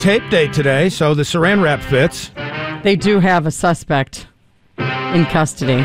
tape day today, so the saran wrap fits. They do have a suspect in custody.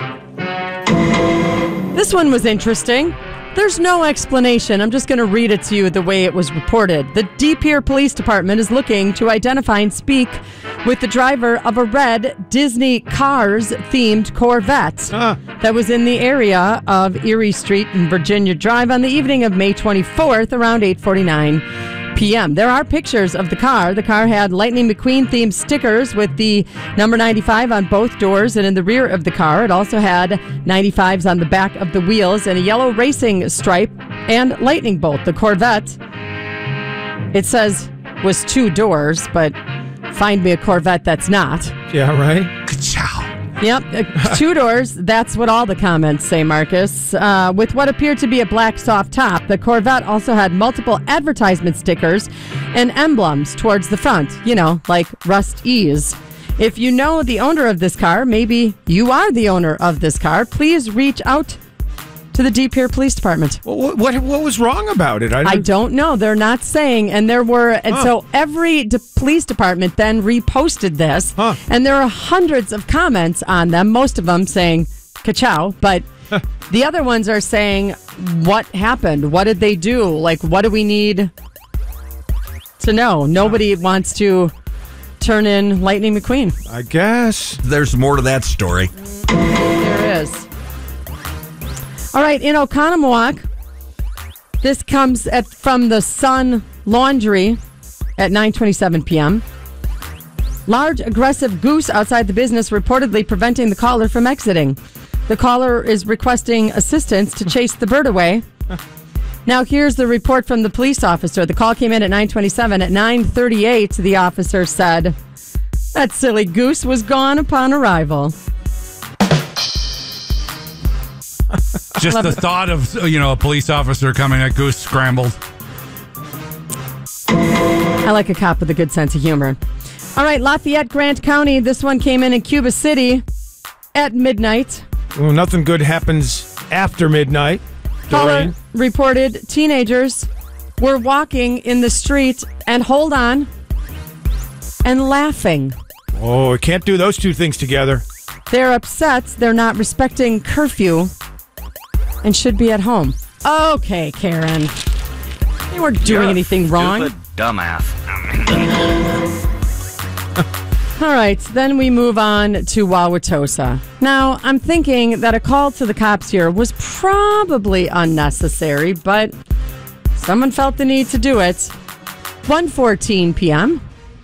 This one was interesting. There's no explanation. I'm just going to read it to you the way it was reported. The De Pere Police Department is looking to identify and speak with the driver of a red Disney Cars-themed Corvette that was in the area of Erie Street and Virginia Drive on the evening of May 24th around 8:49 p.m. There are pictures of the car. The car had Lightning McQueen-themed stickers with the number 95 on both doors and in the rear of the car. It also had 95s on the back of the wheels and a yellow racing stripe and lightning bolt. The Corvette, it says, was 2 doors, but find me a Corvette that's not. Yeah, right? Ka-chow. Yep, 2 doors. That's what all the comments say, Marcus. With what appeared to be a black soft top, the Corvette also had multiple advertisement stickers and emblems towards the front, like Rust Ease. If you know the owner of this car, maybe you are the owner of this car, please reach out to the De Pere Police Department. What was wrong about it? I don't know. They're not saying. And so every police department then reposted this. And there are hundreds of comments on them, most of them saying, ka-chow. But the other ones are saying, what happened? What did they do? Like, what do we need to know? Nobody wants to turn in Lightning McQueen. I guess. There's more to that story. There is. All right, in Oconomowoc, this comes from the Sun Laundry at 9:27 p.m. Large aggressive goose outside the business reportedly preventing the caller from exiting. The caller is requesting assistance to chase the bird away. Now, here's the report from the police officer. The call came in at 9:27. At 9:38, the officer said, that silly goose was gone upon arrival. Just the thought of, a police officer coming at goose scrambled. I like a cop with a good sense of humor. All right, Lafayette, Grant County. This one came in Cuba City at midnight. Well, nothing good happens after midnight. Caller reported teenagers were walking in the street and hold on and laughing. Oh, I can't do those two things together. They're upset. They're not respecting curfew and should be at home. Okay, Karen. They weren't doing anything wrong. Stupid dumbass. All right, then we move on to Wauwatosa. Now, I'm thinking that a call to the cops here was probably unnecessary, but someone felt the need to do it. 1:14 p.m.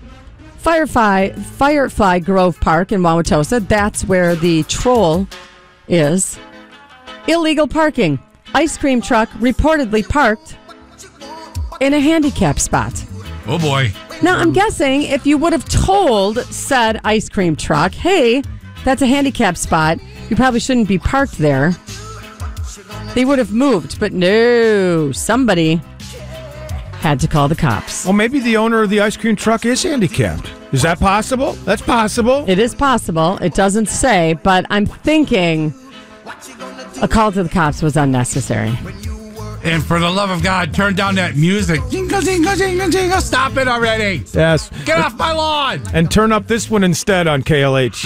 Firefly Grove Park in Wauwatosa. That's where the troll is. Illegal parking. Ice cream truck reportedly parked in a handicap spot. Oh, boy. Now, I'm guessing if you would have told said ice cream truck, hey, that's a handicap spot, you probably shouldn't be parked there, they would have moved. But no, somebody had to call the cops. Well, maybe the owner of the ice cream truck is handicapped. Is that possible? That's possible. It is possible. It doesn't say, but I'm thinking a call to the cops was unnecessary. And for the love of God, turn down that music. Jingle, jingle, jingle, jingle. Stop it already. Yes. Get off my lawn. And turn up this one instead on KLH.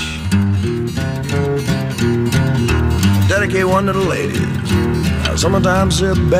Dedicate one to the ladies. Sometimes they're bad.